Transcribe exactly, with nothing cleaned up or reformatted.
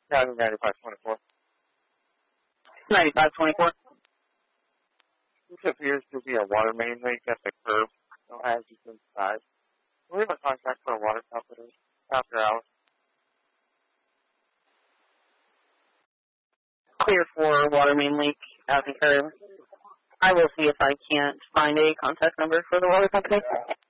ninety-five twenty-four. ninety-five twenty-four. This appears to be a water main leak at the curb, no as you can inside. We have a contract for a water company after hours. Clear for water main leak at the curb. I will see if I can't find a contact number for the water company.